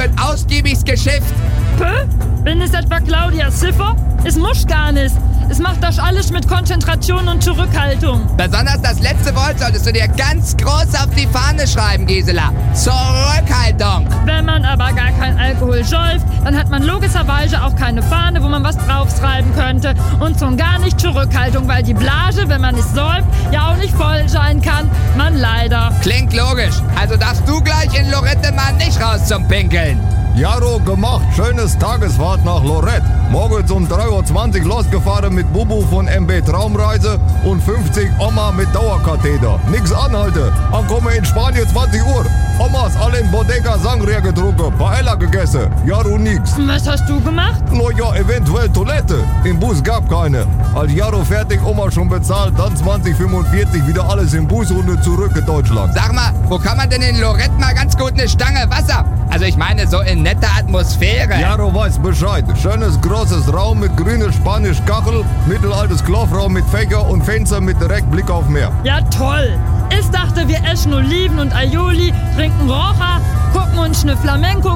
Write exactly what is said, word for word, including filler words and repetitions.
wird ausgiebig geschifft. Pö? Bin es etwa Claudia Schiffer? Es muss gar nicht. Es macht das alles mit Konzentration und Zurückhaltung. Besonders das letzte Wort solltest du dir ganz groß auf die Fahne schreiben, Gisela. Zurückhaltung. Wenn man aber gar kein Alkohol säuft, dann hat man logischerweise auch keine Fahne, wo man was draufschreiben könnte. Und schon gar nicht Zurückhaltung, weil die Blase, wenn man nicht säuft, ja auch nicht voll sein kann. Man leider. Klingt logisch. Also darfst du gleich in Lorette mal nicht raus zum Pinkeln. Jaro gemacht, schönes Tagesfahrt nach Lorette. Morgens um drei Uhr zwanzig losgefahren mit Bubu von M B Traumreise und fünfzig Oma mit Dauerkatheter. Nix anhalte, ankomme in Spanien zwanzig Uhr. Omas alle in Bodega Sangria getrunken, Paella gegessen. Jaro nix. Was hast du gemacht? No ja, eventuell Toilette. Im Bus gab keine. Als Jaro fertig, Oma schon bezahlt, dann zwanzig fünfundvierzig wieder alles im Bus und zurück in Deutschland. Sag mal, wo kann man denn in Lorette mal ganz gut eine Stange Wasser? Also ich meine so in netter Atmosphäre. Jaro weiß Bescheid. Schönes großes Raum mit grüner Spanisch Kachel, mittelaltes Klofraum mit Fächer und Fenster mit direkt Blick auf Meer. Ja, toll. Ich dachte, wir essen Oliven und Aioli, trinken Rocha, gucken uns eine Flamenco